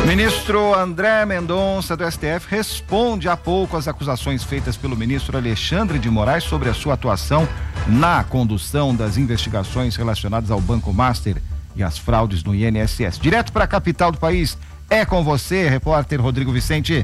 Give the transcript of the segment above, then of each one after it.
Ministro André Mendonça do STF responde há pouco às acusações feitas pelo ministro Alexandre de Moraes sobre a sua atuação na condução das investigações relacionadas ao Banco Master e às fraudes no INSS. Direto para a capital do país, é com você, repórter Rodrigo Vicente.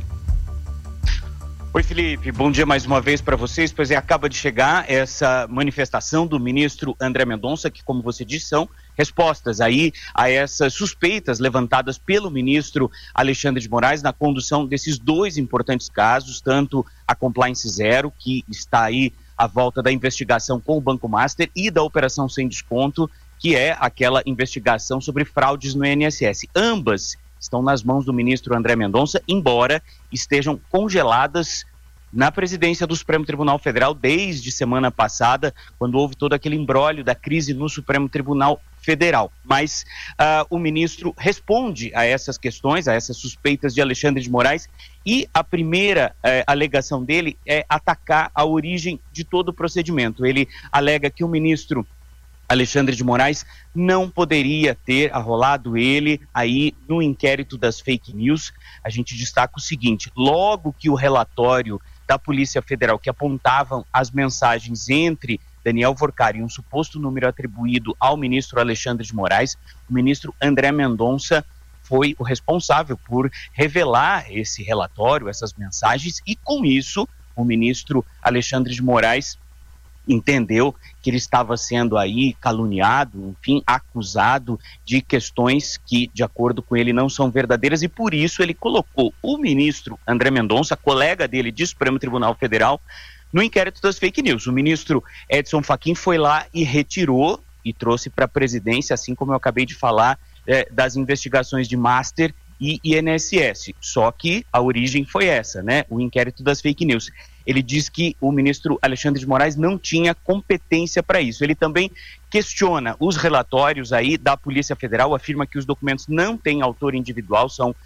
Oi, Felipe, bom dia mais uma vez para vocês. Pois é, acaba de chegar essa manifestação do ministro André Mendonça, que, como você disse, são respostas aí a essas suspeitas levantadas pelo ministro Alexandre de Moraes na condução desses dois importantes casos, tanto a Compliance Zero, que está aí à volta da investigação com o Banco Master, e da Operação Sem Desconto, que é aquela investigação sobre fraudes no INSS. Ambas estão nas mãos do ministro André Mendonça, embora estejam congeladas na presidência do Supremo Tribunal Federal desde semana passada, quando houve todo aquele imbróglio da crise no Supremo Tribunal Federal. Mas o ministro responde a essas questões, a essas suspeitas de Alexandre de Moraes, e a primeira alegação dele é atacar a origem de todo o procedimento. Ele alega que o ministro Alexandre de Moraes não poderia ter arrolado ele aí no inquérito das fake news. A gente destaca o seguinte: logo que o relatório da Polícia Federal, que apontavam as mensagens entre Daniel Workar e um suposto número atribuído ao ministro Alexandre de Moraes, o ministro André Mendonça foi o responsável por revelar esse relatório, essas mensagens, e com isso o ministro Alexandre de Moraes entendeu que ele estava sendo aí caluniado, enfim, acusado de questões que, de acordo com ele, não são verdadeiras, e por isso ele colocou o ministro André Mendonça, colega dele de Supremo Tribunal Federal, no inquérito das fake news. O ministro Edson Fachin foi lá e retirou e trouxe para a presidência, assim como eu acabei de falar, das investigações de Master e INSS. Só que a origem foi essa, né? O inquérito das fake news. Ele diz que o ministro Alexandre de Moraes não tinha competência para isso. Ele também questiona os relatórios aí da Polícia Federal, afirma que os documentos não têm autor individual, são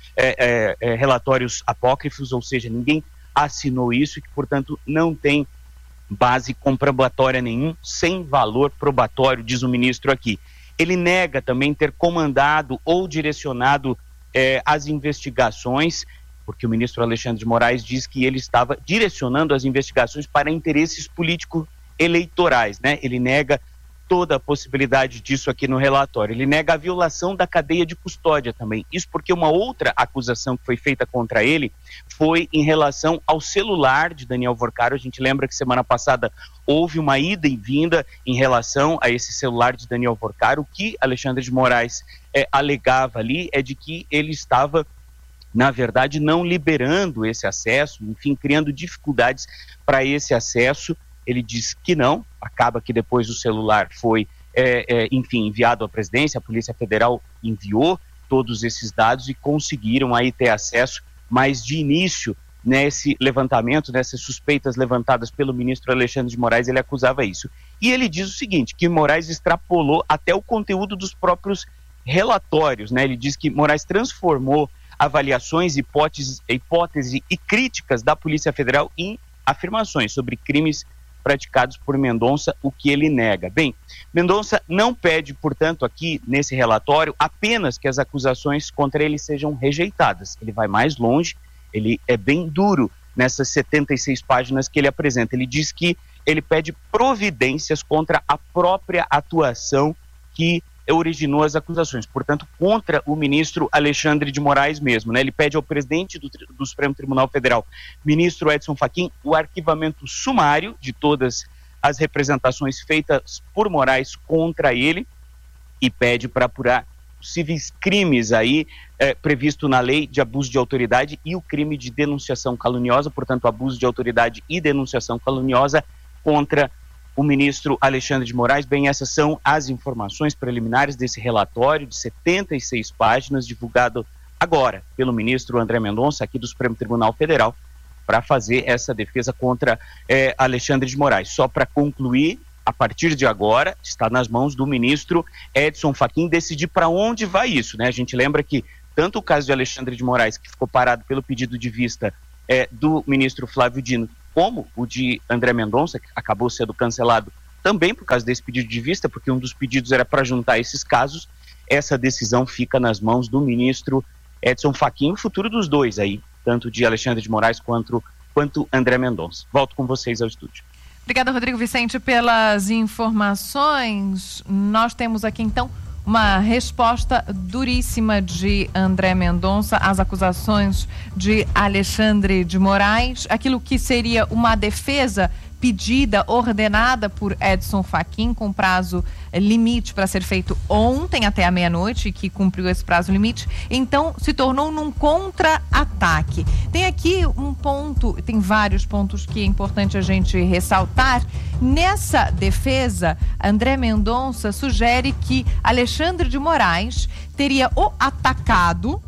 relatórios apócrifos, ou seja, ninguém assinou isso e que, portanto, não tem base comprobatória nenhum, sem valor probatório, diz o ministro aqui. Ele nega também ter comandado ou direcionado as investigações, porque o ministro Alexandre de Moraes diz que ele estava direcionando as investigações para interesses político-eleitorais, né? Ele nega toda a possibilidade disso aqui no relatório. Ele nega a violação da cadeia de custódia também. Isso porque uma outra acusação que foi feita contra ele foi em relação ao celular de Daniel Workar. A gente lembra que semana passada houve uma ida e vinda em relação a esse celular de Daniel Workar. O que Alexandre de Moraes alegava ali é de que ele estava, na verdade, não liberando esse acesso, enfim, criando dificuldades para esse acesso. Ele diz que não, acaba que depois o celular foi, enfim, enviado à presidência, a Polícia Federal enviou todos esses dados e conseguiram aí ter acesso, mas de início, nesse levantamento, nessas suspeitas levantadas pelo ministro Alexandre de Moraes, ele acusava isso. E ele diz o seguinte, que Moraes extrapolou até o conteúdo dos próprios relatórios, né? Ele diz que Moraes transformou avaliações, hipóteses e críticas da Polícia Federal em afirmações sobre crimes praticados por Mendonça, o que ele nega. Bem, Mendonça não pede, portanto, aqui nesse relatório, apenas que as acusações contra ele sejam rejeitadas. Ele vai mais longe, ele é bem duro nessas 76 páginas que ele apresenta. Ele diz que ele pede providências contra a própria atuação que originou as acusações, portanto, contra o ministro Alexandre de Moraes mesmo, né? Ele pede ao presidente do Supremo Tribunal Federal, ministro Edson Fachin, o arquivamento sumário de todas as representações feitas por Moraes contra ele e pede para apurar possíveis crimes aí previsto na lei de abuso de autoridade e o crime de denunciação caluniosa, portanto, abuso de autoridade e denunciação caluniosa contra o ministro Alexandre de Moraes. Bem, essas são as informações preliminares desse relatório de 76 páginas, divulgado agora pelo ministro André Mendonça, aqui do Supremo Tribunal Federal, para fazer essa defesa contra Alexandre de Moraes. Só para concluir, a partir de agora, está nas mãos do ministro Edson Fachin decidir para onde vai isso, né? A gente lembra que tanto o caso de Alexandre de Moraes, que ficou parado pelo pedido de vista do ministro Flávio Dino, como o de André Mendonça, que acabou sendo cancelado também por causa desse pedido de vista, porque um dos pedidos era para juntar esses casos, essa decisão fica nas mãos do ministro Edson Fachin, o futuro dos dois aí, tanto de Alexandre de Moraes quanto André Mendonça. Volto com vocês ao estúdio. Obrigada, Rodrigo Vicente, pelas informações. Nós temos aqui, então, uma resposta duríssima de André Mendonça às acusações de Alexandre de Moraes. Aquilo que seria uma defesa pedida, ordenada por Edson Fachin, com prazo limite para ser feito ontem até a meia-noite, que cumpriu esse prazo limite, então se tornou num contra-ataque. Tem aqui um ponto, tem vários pontos que é importante a gente ressaltar. Nessa defesa, André Mendonça sugere que Alexandre de Moraes teria o atacado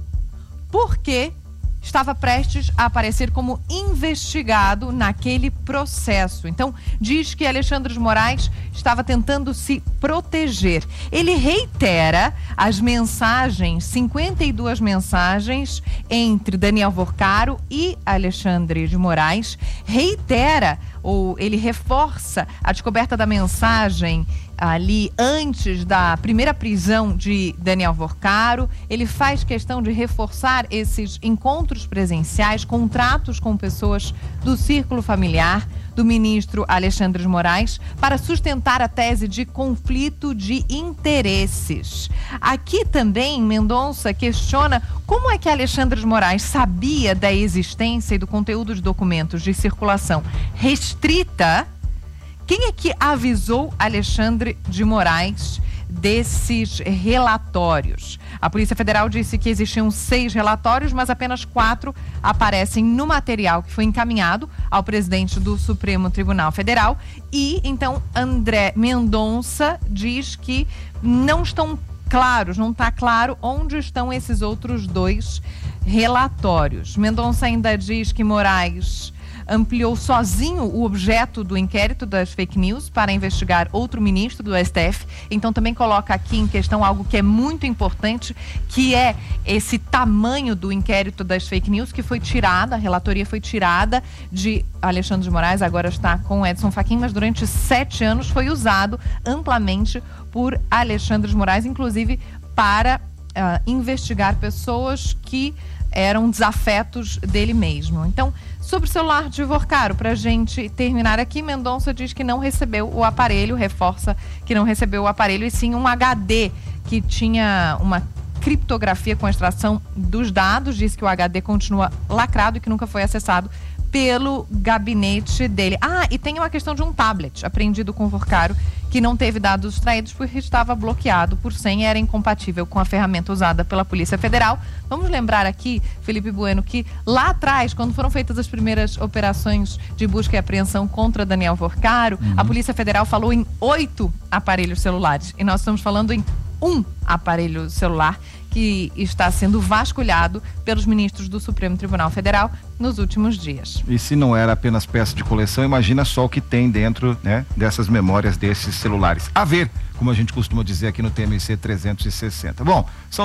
porque estava prestes a aparecer como investigado naquele processo. Então, diz que Alexandre de Moraes estava tentando se proteger. Ele reitera as mensagens, 52 mensagens entre Daniel Vorcaro e Alexandre de Moraes, reitera, ou ele reforça a descoberta da mensagem ali antes da primeira prisão de Daniel Vorcaro. Ele faz questão de reforçar esses encontros presenciais, contratos com pessoas do círculo familiar do ministro Alexandre de Moraes, para sustentar a tese de conflito de interesses. Aqui também Mendonça questiona como é que Alexandre de Moraes sabia da existência e do conteúdo de documentos de circulação restrita. Quem é que avisou Alexandre de Moraes desses relatórios? A Polícia Federal disse que existiam 6 relatórios, mas apenas 4 aparecem no material que foi encaminhado ao presidente do Supremo Tribunal Federal. E, então, André Mendonça diz que não estão claros, não está claro onde estão esses outros 2 relatórios. Mendonça ainda diz que Moraes ampliou sozinho o objeto do inquérito das fake news para investigar outro ministro do STF. Então também coloca aqui em questão algo que é muito importante, que é esse tamanho do inquérito das fake news que foi tirada, a relatoria foi tirada de Alexandre de Moraes, agora está com Edson Fachin, mas durante 7 anos foi usado amplamente por Alexandre de Moraes, inclusive para investigar pessoas que eram desafetos dele mesmo. Então, sobre o celular de Vorcaro, para a gente terminar aqui, Mendonça diz que não recebeu o aparelho, reforça que não recebeu o aparelho, e sim um HD que tinha uma criptografia com extração dos dados. Diz que o HD continua lacrado e que nunca foi acessado pelo gabinete dele. E tem uma questão de um tablet apreendido com Vorcaro, que não teve dados extraídos porque estava bloqueado por senha e era incompatível com a ferramenta usada pela Polícia Federal. Vamos lembrar aqui, Felipe Bueno, que lá atrás, quando foram feitas as primeiras operações de busca e apreensão contra Daniel Vorcaro, a Polícia Federal falou em 8 aparelhos celulares. E nós estamos falando em um aparelho celular que está sendo vasculhado pelos ministros do Supremo Tribunal Federal nos últimos dias. E se não era apenas peça de coleção, imagina só o que tem dentro, né, dessas memórias desses celulares. A ver, como a gente costuma dizer aqui no TMC 360. Bom, são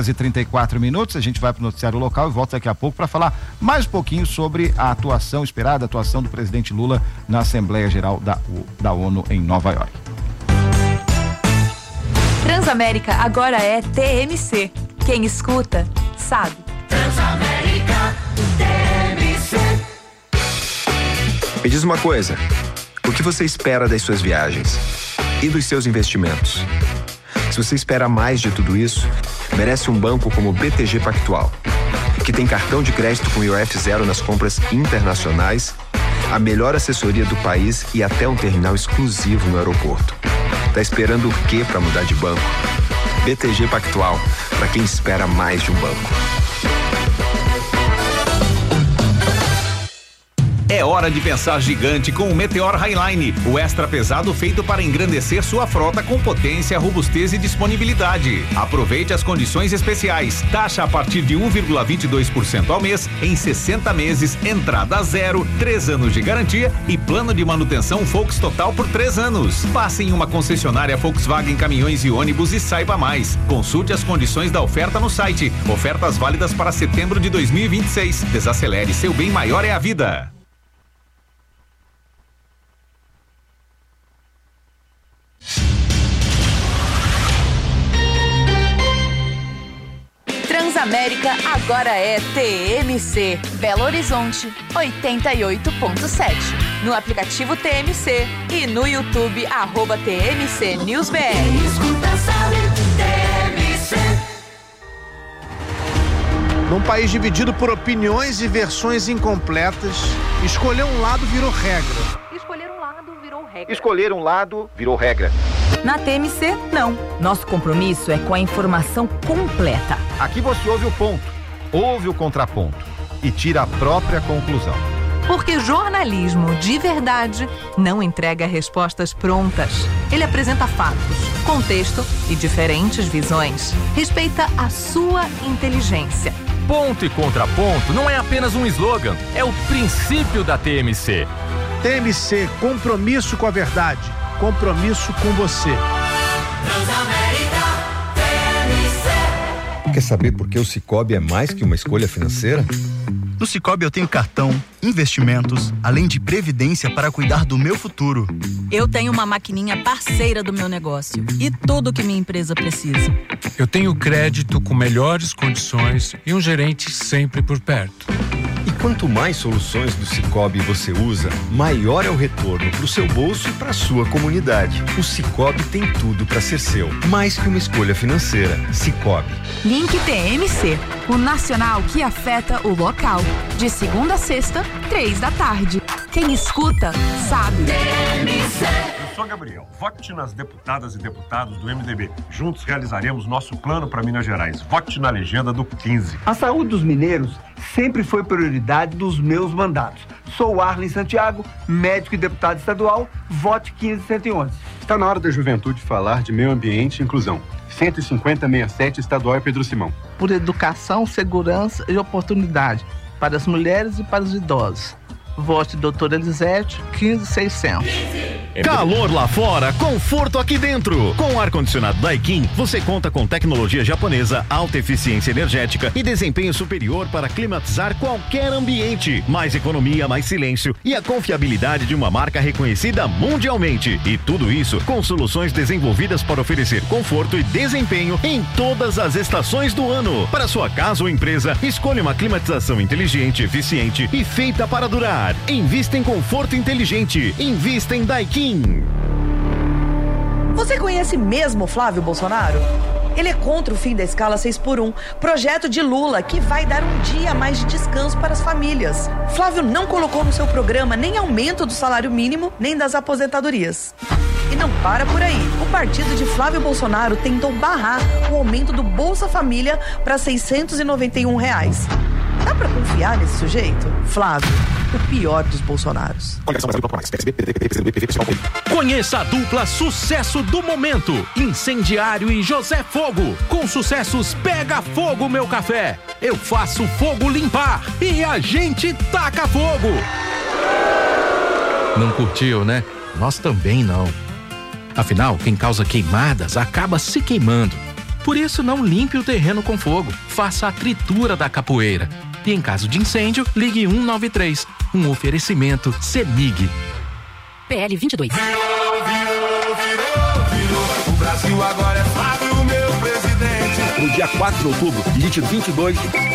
9h34, a gente vai para o noticiário local e volta daqui a pouco para falar mais um pouquinho sobre a esperada atuação do presidente Lula na Assembleia Geral da ONU em Nova York. Transamérica agora é TMC. Quem escuta, sabe. Transamérica TMC. Me diz uma coisa, o que você espera das suas viagens e dos seus investimentos? Se você espera mais de tudo isso, merece um banco como o BTG Pactual, que tem cartão de crédito com IOF zero nas compras internacionais, a melhor assessoria do país e até um terminal exclusivo no aeroporto. Tá esperando o quê para mudar de banco? BTG Pactual, para quem espera mais de um banco. É hora de pensar gigante com o Meteor Highline, o extra pesado feito para engrandecer sua frota com potência, robustez e disponibilidade. Aproveite as condições especiais. Taxa a partir de 1,22% ao mês, em 60 meses, entrada zero, 3 anos de garantia e plano de manutenção Volks Total por 3 anos. Passe em uma concessionária Volkswagen Caminhões e Ônibus e saiba mais. Consulte as condições da oferta no site. Ofertas válidas para setembro de 2026. Desacelere, seu bem maior é a vida. Transamérica agora é TMC. Belo Horizonte, 88.7. No aplicativo TMC e no YouTube, @TMC News BR. Quem escuta sabe, TMC. Num país dividido por opiniões e versões incompletas, escolher um lado virou regra. Escolher um lado virou regra. Na TMC, não. Nosso compromisso é com a informação completa. Aqui você ouve o ponto, ouve o contraponto e tira a própria conclusão. Porque jornalismo de verdade não entrega respostas prontas. Ele apresenta fatos, contexto e diferentes visões. Respeita a sua inteligência. Ponto e contraponto não é apenas um slogan, é o princípio da TMC. TMC, compromisso com a verdade, compromisso com você. Transamérica, TMC. Quer saber por que o Sicoob é mais que uma escolha financeira? No Sicoob eu tenho cartão, investimentos, além de previdência para cuidar do meu futuro. Eu tenho uma maquininha parceira do meu negócio e tudo que minha empresa precisa. Eu tenho crédito com melhores condições e um gerente sempre por perto. E quanto mais soluções do Sicoob você usa, maior é o retorno para o seu bolso e para a sua comunidade. O Sicoob tem tudo para ser seu, mais que uma escolha financeira. Sicoob. Link TMC, o nacional que afeta o local. De segunda a sexta, 15h. Quem escuta, sabe. TMC. Eu sou Gabriel. Vote nas deputadas e deputados do MDB. Juntos realizaremos nosso plano para Minas Gerais. Vote na legenda do 15. A saúde dos mineiros sempre foi prioridade dos meus mandatos. Sou Arlen Santiago, médico e deputado estadual. Vote 15111. Está na hora da juventude falar de meio ambiente e inclusão. 15067 estadual é Pedro Simão. Por educação, segurança e oportunidade para as mulheres e para os idosos. Vote doutora Elisete, 15600. Calor lá fora, conforto aqui dentro. Com o ar-condicionado Daikin, você conta com tecnologia japonesa, alta eficiência energética e desempenho superior para climatizar qualquer ambiente. Mais economia, mais silêncio e a confiabilidade de uma marca reconhecida mundialmente. E tudo isso com soluções desenvolvidas para oferecer conforto e desempenho em todas as estações do ano. Para sua casa ou empresa, escolha uma climatização inteligente, eficiente e feita para durar. Invista em conforto inteligente. Invista em Daikin. Você conhece mesmo Flávio Bolsonaro? Ele é contra o fim da escala 6x1, projeto de Lula que vai dar um dia a mais de descanso para as famílias. Flávio não colocou no seu programa nem aumento do salário mínimo, nem das aposentadorias. E não para por aí. O partido de Flávio Bolsonaro tentou barrar o aumento do Bolsa Família para R$ 691. Dá pra confiar nesse sujeito? Flávio, o pior dos Bolsonaros. Conheça a dupla sucesso do momento, Incendiário e José Fogo. Com sucessos Pega Fogo Meu Café, Eu Faço Fogo Limpar e A Gente Taca Fogo. Não curtiu, né? Nós também não. Afinal, quem causa queimadas acaba se queimando. Por isso, não limpe o terreno com fogo. Faça a tritura da capoeira. E em caso de incêndio, ligue 193. Um oferecimento CEMIG. PL 22. O Brasil agora é Flávio, meu presidente. No dia 4 de outubro, digite 22.